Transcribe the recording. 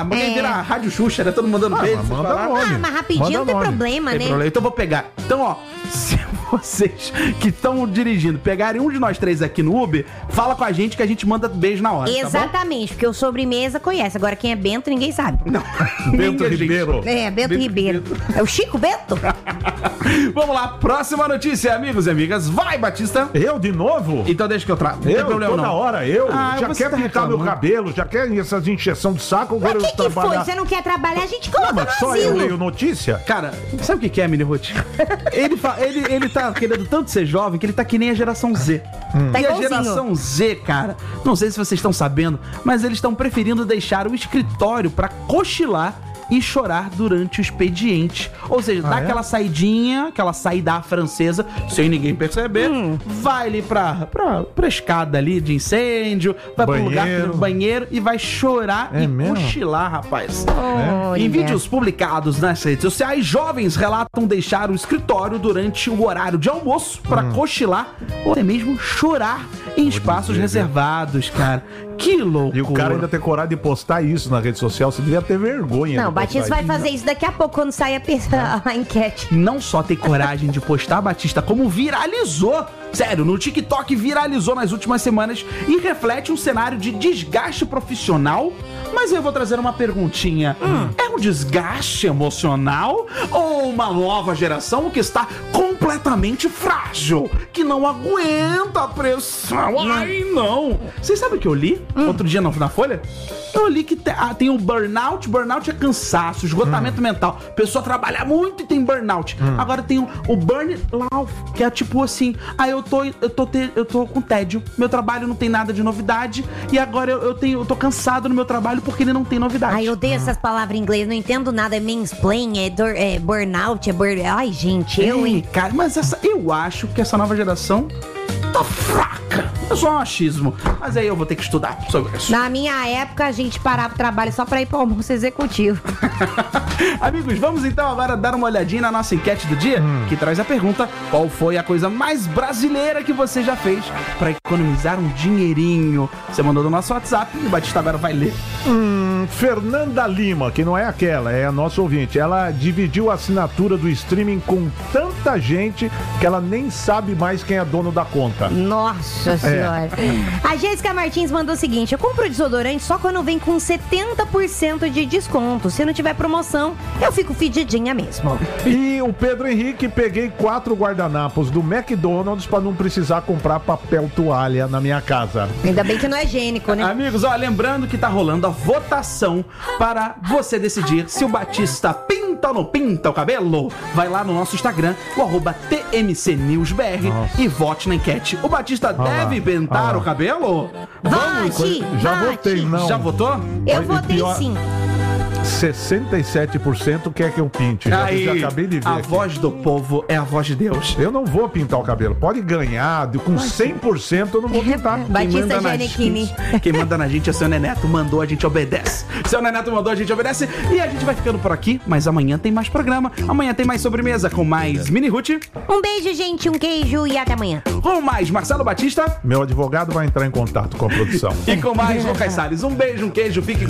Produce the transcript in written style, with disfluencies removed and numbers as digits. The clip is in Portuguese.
Porque vira a Rádio Xuxa, né? Todo mundo mandando beijo. Mas rapidinho não tem problema, né? Então eu vou pegar. Então, ó, se vocês que estão dirigindo pegarem um de nós três aqui no Uber, fala com a gente que a gente manda beijo na hora. Exatamente, porque o sobremesa conhece. Agora quem é Bento, ninguém sabe. Não. Bento Ribeiro. Bento Ribeiro. É o Chico Bento? Vamos lá, próxima notícia, amigos e amigas. Vai, Batista. Eu de novo? Então deixa que eu trago. Não tem problema, toda não. hora, já quer pintar meu cabelo, já quer essas injeção de saco. Mas o que foi? Você não quer trabalhar, a gente coloca no só eu asilo. leio notícia? Cara, sabe o que é, Mini Ruth? Ele tá querendo tanto ser jovem que ele tá que nem a geração Z. Tá E a igualzinho. geração Z, cara, não sei se vocês estão sabendo, mas eles estão preferindo deixar o escritório pra cochilar e chorar durante o expediente. Ou seja, dá aquela saidinha, aquela saída francesa, sem ninguém perceber, vai ali pra escada ali de incêndio, vai pro lugar do banheiro e vai chorar e cochilar, rapaz. Em vídeos publicados nas redes sociais, jovens relatam deixar o escritório durante o horário de almoço pra cochilar ou até mesmo chorar em espaços reservados, cara. Que loucura. E o cara ainda ter coragem de postar isso na rede social, você devia ter vergonha. Não, o Batista vai fazer isso daqui a pouco, quando sair a enquete. Não só ter coragem de postar, Batista, como viralizou. Sério, no TikTok viralizou nas últimas semanas e reflete um cenário de desgaste profissional. Mas eu vou trazer uma perguntinha. É um desgaste emocional ou uma nova geração que está completamente frágil, que não aguenta a pressão? Ai, não. Vocês sabem o que eu li outro dia na Folha? Eu li que tem o burnout. Burnout é cansaço, esgotamento mental. A pessoa trabalha muito e tem burnout. Agora tem o burnout, que é tipo assim, eu tô com tédio, meu trabalho não tem nada de novidade e agora eu tô cansado no meu trabalho porque ele não tem novidade. Ai, eu odeio essas palavras em inglês, não entendo nada. É mansplain, é burnout, Ai, gente, Cara, mas eu acho que essa nova geração tá fraca. É só um achismo. Mas aí eu vou ter que estudar sobre isso. Na minha época, a gente parava o trabalho só pra ir pro almoço executivo. Amigos, vamos então agora dar uma olhadinha na nossa enquete do dia, que traz a pergunta: qual foi a coisa mais brasileira que você já fez pra economizar um dinheirinho? Você mandou no nosso WhatsApp e o Batista agora vai ler. Fernanda Lima, que não é aquela, é a nossa ouvinte. Ela dividiu a assinatura do streaming com tanta gente que ela nem sabe mais quem é dono da conta. Nossa senhora. A Jéssica Martins mandou o seguinte: eu compro desodorante só quando vem com 70% de desconto. Se não tiver promoção, eu fico fedidinha mesmo. E o Pedro Henrique, peguei 4 guardanapos do McDonald's pra não precisar comprar papel toalha na minha casa. Ainda bem que não é higiênico, né? Amigos, ó, lembrando que tá rolando a votação para você decidir se o Batista pinta ou não pinta o cabelo. Vai lá no nosso Instagram, o @TMCNewsBR, e vote na enquete. O Batista deve pintar o cabelo? Vote! Já votei, não. Já votou? Eu votei sim. 67% quer que eu pinte. Já acabei de ver. A voz do povo é a voz de Deus. Eu não vou pintar o cabelo. Pode ganhar, com 100% eu não vou pintar. Batista Giannichini. Quem manda na gente é o seu Neneto. Mandou, a gente obedece. Seu Neneto mandou, a gente obedece. E a gente vai ficando por aqui, mas amanhã tem mais programa. Amanhã tem mais sobremesa com mais Mini Ruth. Um beijo, gente, um queijo e até amanhã. Com mais Marcelo Batista. Meu advogado vai entrar em contato com a produção. E com mais Lucas Salles. Um beijo, um queijo, fique com